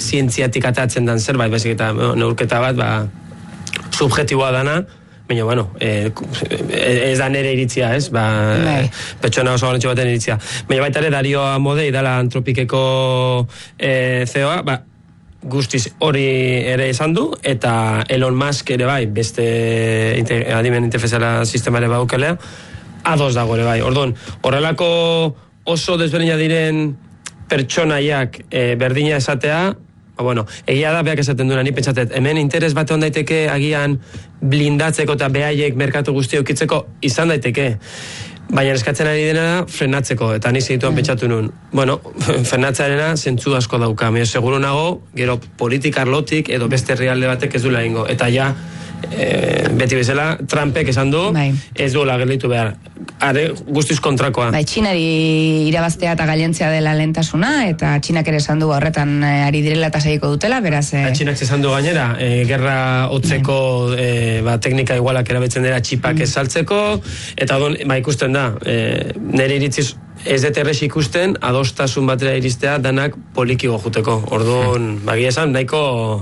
zientziatik atatzen dan zerbait, baizik eta neurketa bat, subjektiboa dana, baina, bueno, ez da nere iritzia, ez? Pertsona oso garantxo baten iritzia. Baina baita ere, Dario Amodei dela Antropikeko CEO-a, guztiz hori ere izan du, eta Elon Musk ere bai, beste adimen interfezala sistemare baukelea, ados dago ere bai. Orduan, horrelako oso desberdina diren pertsonaiak berdina esatea, egia da beak esaten duena, ni pentsatet, hemen interes bate hon daiteke agian blindatzeko eta behaiek merkatu guztia ukitzeko izan daiteke. Baina eskatzen ari dena da frenatzeko, eta ni segituan pentsatu nun. Frenatzearena zentzu asko dauka. Seguru nago, gero politikarlotik edo beste herrialde batek ez duela ingo. Eta ja, beti bezala, Trumpek esan du, ez duela gelditu behar. Are, guztiz kontrakoa. Txinari irabaztea eta gailentzea dela lehentasuna, eta Txinak ere esan du horretan ari direla eta saiko dutela, beraz... Txinak esan du gainera, gerra hotzeko teknika igualak erabiltzen dira txipak esaltzeko, eta ikusten da, nire iritziz ez dut errez ikusten, adostasun batera iristea danak poliki gojuteko. Orduan, bagia esan, nahiko...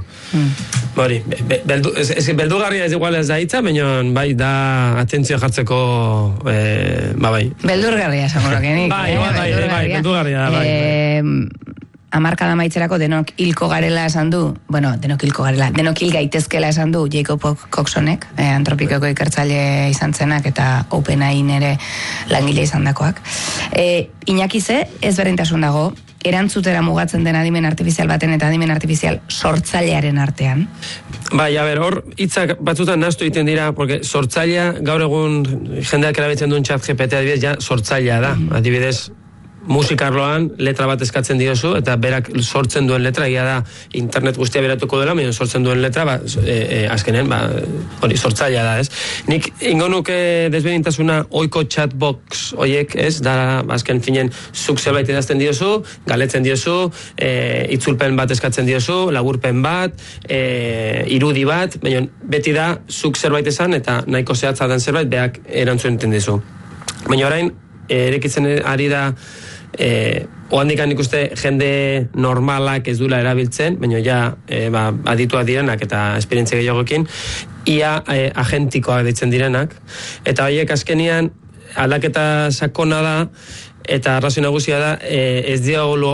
Beldugarria ez igual ez da hitza, baina bai da atentzioa jartzeko... Beldurgarria esango lokenik. Beldurgarria da, Hamarkada maitzerako denok hilko garela esan du, denok hil gaitezkela esan du Jacob Coxonek, Antropikeko ikertzaile izan zenak eta OpenAI ere langile izan dakoak. Iñaki ze, ezberdintasun dago, erantzutera mugatzen den adimen artifizial baten eta adimen artifizial sortzailearen artean? Hor, hitzak batzutan nahastu egiten dira, porque sortzailea, gaur egun jendeak erabiltzen duen ChatGPT adibidez, ja sortzailea da, adibidez, musikarloan letra bat eskatzen diozu, eta berak sortzen duen letra, egia da internet guztia beratuko dela, baina sortzen duen letra, azkenen, hori sortzailea da, ez? Nik ingo nuke desberdintasuna oiko chatbox oiek, ez? Da, azken finen, zuk zerbait idazten diozu, galetzen diozu, itzulpen bat eskatzen diozu, laburpen bat, irudi bat, baina beti da, zuk zerbait esan, eta nahiko zehatza den zerbait, beak erantzun enten dizu. Baina orain, erekitzen ari da, ohandikan ikuste jende normalak ez dula erabiltzen, baina ja adituak direnak eta esperientzia gehiagokin, ia agentikoak ditzen direnak, eta horiek azkenian aldaketa sakona da, eta arrazoi nagusia da, ez diago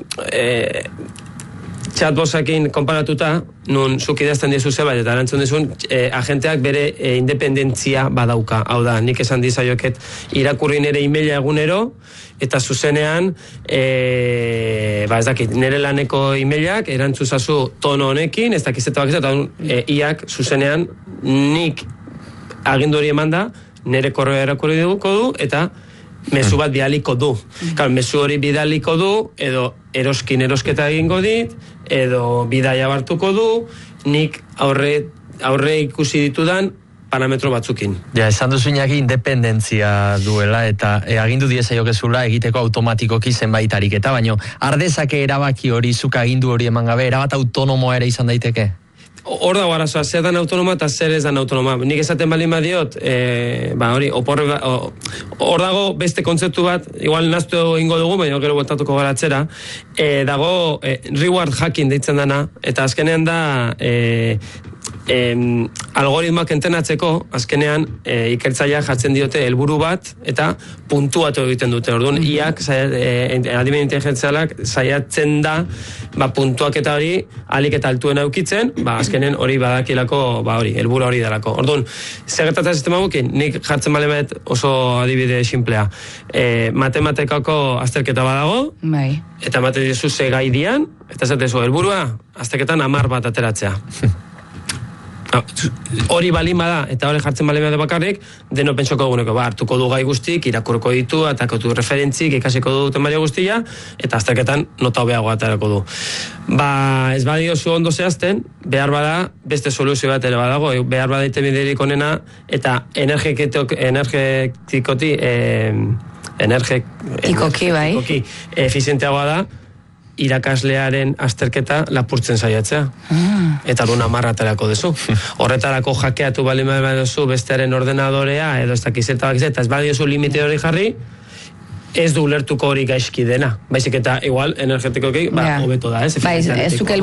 chatboxekin konparatuta, nun zuk idazten dizu zebait, eta erantzun dizun, agenteak bere independentzia badauka. Hau da, nik esan dizaioket irakurri nire emaila egunero, eta zuzenean, ez dakit, nire laneko emailak, erantzuzazu tono honekin, ez dakizeta bakizeta, eta iak zuzenean, nik agindu hori eman da, nire korrea erakurri dugu du, eta mezu bat bidaliko du. Mezu hori bidaliko du, edo erosketa egingo dit, edo bidaia bartuko du, nik aurre ikusi ditudan parametro batzukin. Ja, esan duzu Iñaki independentzia duela, eta agindu diezaiokezula egiteko automatikoki zenbait ariketa, baina ardezake erabaki hori, zuk agindu hori eman gabe, erabat autonomoa ere izan daiteke? Hor dago arazoa, zer dan autonoma eta zer ez dan autonoma. Nik esaten balin badiot, hor dago beste kontzeptu bat, igual naztu ingo dugu, baina gero bueltatuko gara atzera, dago reward hacking deitzen dana, eta azkenean da algoritmoak entenatzeko, azkenean ikertzaileak jartzen diote helburu bat, eta puntuatu egiten dute. Orduan, iak, adimen inteligentzialak, saiatzen da, puntuak eta hori, alik eta altuen aukitzen, azkenen hori badakilako, helburu hori dalako. Orduan, segertatzen sistema bukin, nik jartzen balemet oso adibide simplea. Matematikako azterketa badago, eta ematen dizu ze gai dian, eta zatezu, helburua, azterketan 10 bat ateratzea. Hori balin bada, eta hori jartzen balin bada bakarrik, deno pentsoko eguneko, hartuko du gai guztik, irakurko ditu, atakatu referentzik, ikasiko du temario guztia, eta azterketan nota hobeago aterako du. Ez badio zu ondo zehazten, behar bada, beste soluzio bat ere badago, behar bada ite biderik onena, eta energetikoki efizienteagoa da, irakaslearen azterketa lapurtzen saiatzea. Eta duna marraterako dezu. Horretarako jakeatu bali duzu bestearen ordenadorea, edo ez dakizeta bakizeta, ez badiozu limite hori jarri, ez du ulertuko hori gaizki dena. Baizik eta igual energetikoki, hobeto da, ez?